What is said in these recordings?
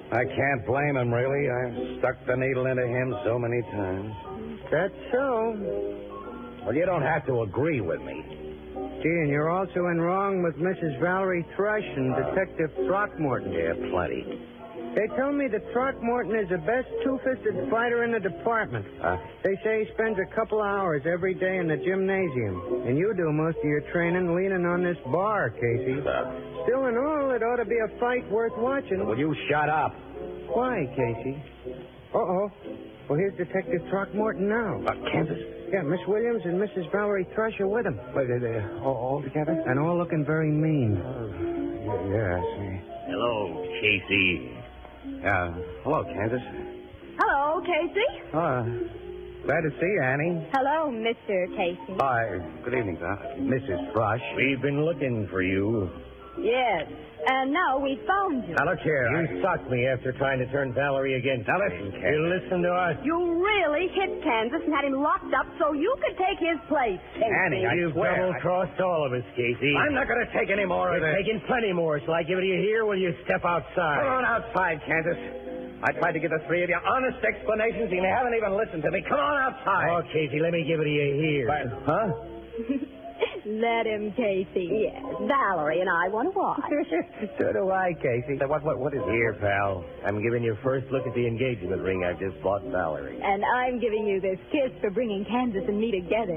I can't blame him, really. I've stuck the needle into him so many times. That's so. Well, you don't have to agree with me. Gee, and you're also in wrong with Mrs. Valerie Thrush and Detective Throckmorton. Yeah, plenty. They tell me that Throckmorton is the best two-fisted fighter in the department. They say he spends a couple hours every day in the gymnasium. And you do most of your training leaning on this bar, Casey. Still in all, it ought to be a fight worth watching. Will you shut up? Why, Casey? Uh-oh. Well, here's Detective Throckmorton now. Kansas? Yeah, Miss Williams and Mrs. Valerie Thrush are with him. Wait, they're all together? And all looking very mean. Yeah, I see. Hello, Casey. Hello, Kansas. Hello, Casey. Glad to see you, Annie. Hello, Mr. Casey. Hi. Good evening, Mrs. Thrush. We've been looking for you. Yes. And now we found you. Now, look here. You sucked me after trying to turn Valerie against Now, me. listen, You Kansas. listen to us. You really hit Kansas and had him locked up so you could take his place, Casey. Annie, You've swear, double-crossed all of us, Casey. I'm not going to take any more of You're this. taking plenty more. Shall I give it to you here, or will you step outside? Come on outside, Kansas. I tried to give the three of you honest explanations, and you haven't even listened to me. Come on outside. Oh, Casey, let me give it to you here. Huh? Let him, Casey. Yes. Valerie and I want to watch. So do I, Casey. What is it? Here, pal. I'm giving you first look at the engagement ring I've just bought Valerie. And I'm giving you this kiss for bringing Kansas and me together.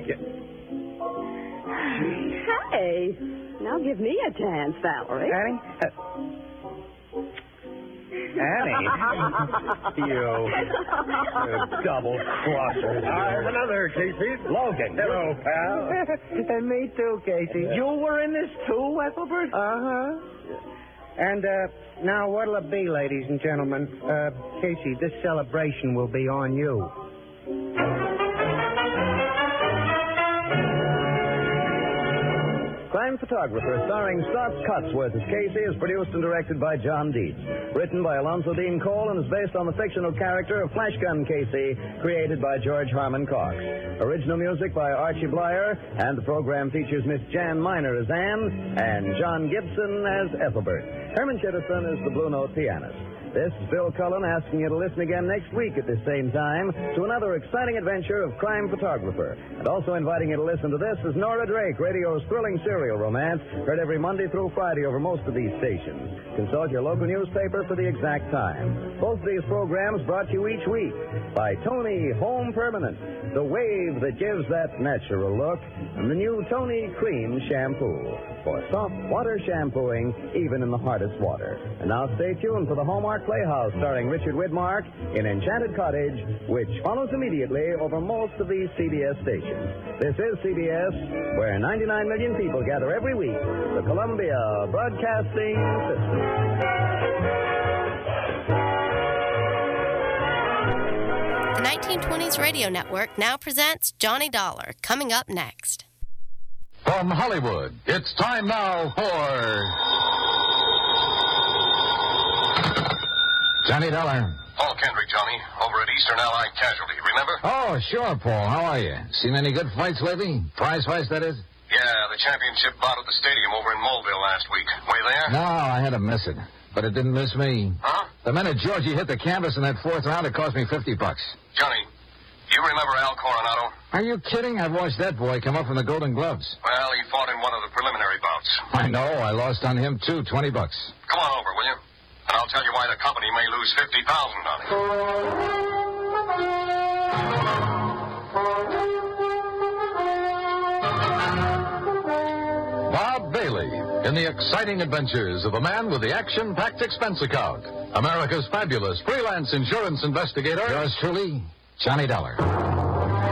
Hey, now give me a chance, Valerie. Annie? Annie? You double crosser. Another, Casey. Logan. Hello, pal. And me too, Casey. You were in this too, Ethelbert? Uh-huh. And, now what'll it be, ladies and gentlemen? Casey, this celebration will be on you. Crime Photographer, starring Stotts Cotsworth as Casey, is produced and directed by John Dietz. Written by Alonzo Dean Cole and is based on the fictional character of Flash Gun Casey, created by George Harmon Cox. Original music by Archie Blyer, and the program features Miss Jan Miner as Anne and John Gibson as Ethelbert. Herman Chittison is the Blue Note pianist. This is Bill Cullen asking you to listen again next week at the same time to another exciting adventure of Crime Photographer. And also inviting you to listen to This is Nora Drake, radio's thrilling serial romance, heard every Monday through Friday over most of these stations. Consult your local newspaper for the exact time. Both of these programs brought to you each week by Tony Home Permanent, the wave that gives that natural look, and the new Tony Cream Shampoo for soft water shampooing even in the hardest water. And now stay tuned for the Hallmark Playhouse starring Richard Widmark in Enchanted Cottage, which follows immediately over most of these CBS stations. This is CBS, where 99 million people gather every week, the Columbia Broadcasting System. The 1920s Radio Network now presents Johnny Dollar, coming up next. From Hollywood, it's time now for Johnny Dollar. Paul Kendrick, Johnny, over at Eastern Allied Casualty, remember? Oh, sure, Paul. How are you? Seen any good fights lately? Prize fights, that is? Yeah, the championship bout at the stadium over in Mulville last week. Were you there? No, I had to miss it. But it didn't miss me. Huh? The minute Georgie hit the canvas in that fourth round, it cost me $50. Johnny, you remember Al Coronado? Are you kidding? I've watched that boy come up from the Golden Gloves. Well, he fought in one of the preliminary bouts. I know. I lost on him, too. $20. Come on over, will you? And I'll tell you why the company may lose $50,000 on it. Bob Bailey in the exciting adventures of a man with the action-packed expense account. America's fabulous freelance insurance investigator. Yours truly, Johnny Dollar.